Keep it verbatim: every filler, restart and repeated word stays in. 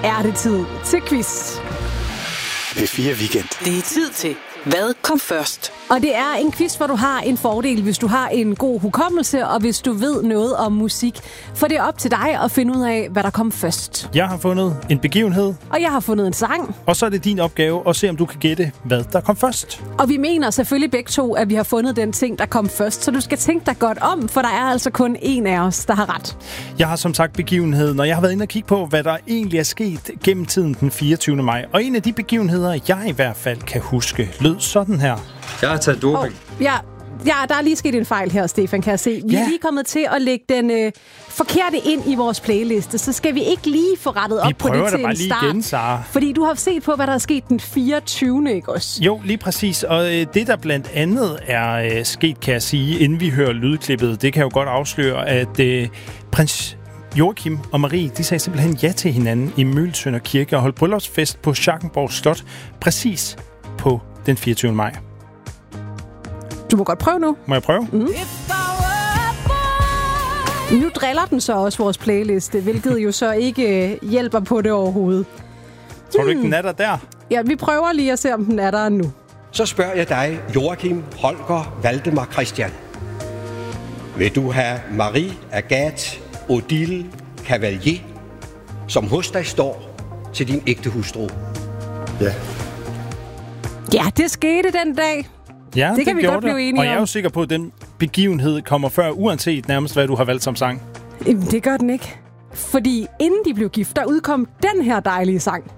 er det tid til quiz. P fire Weekend. Det er tid til, hvad kom først? Og det er en quiz, hvor du har en fordel, hvis du har en god hukommelse, og hvis du ved noget om musik. For det er op til dig at finde ud af, hvad der kom først. Jeg har fundet en begivenhed. Og jeg har fundet en sang. Og så er det din opgave at se, om du kan gætte, hvad der kom først. Og vi mener selvfølgelig begge to, at vi har fundet den ting, der kom først. Så du skal tænke dig godt om, for der er altså kun en af os, der har ret. Jeg har som sagt begivenheden, og jeg har været inde og kigge på, hvad der egentlig er sket gennem tiden den fireogtyvende maj. Og en af de begivenheder, jeg i hvert fald kan huske, lød sådan her. Jeg har taget doping. Oh, ja, ja, der er lige sket en fejl her, Stefan, kan jeg se. Vi ja. er lige kommet til at lægge den øh, forkerte ind i vores playliste, så skal vi ikke lige få rettet op på det til en start. Igen, Sara. Fordi du har set på, hvad der er sket den fireogtyvende ikke også? Jo, lige præcis. Og øh, det, der blandt andet er øh, sket, kan jeg sige, inden vi hører lydklippet, det kan jo godt afsløre, at øh, prins Joachim og Marie, de sagde simpelthen ja til hinanden i Møgeltønder Kirke og holdt bryllupsfest på Schackenborg Slot præcis på den fireogtyvende maj. Du må godt prøve nu. Må jeg prøve? Mm. Nu driller den så også vores playliste, hvilket jo så ikke hjælper på det overhovedet. Tror du ikke, den er der der? Ja, vi prøver lige at se, om den er der nu. Så spørger jeg dig, Joachim Holger Valdemar Christian. Vil du have Marie Agathe Odile Cavalier, som hos dig står til din ægte hustru? Ja. Ja, det skete den dag. Ja, det, det kan vi godt blive enige om. Og jeg er jo sikker på, at den begivenhed kommer før, uanset nærmest, hvad du har valgt som sang. Jamen, det gør den ikke. Fordi inden de blev gift, der udkom den her dejlige sang.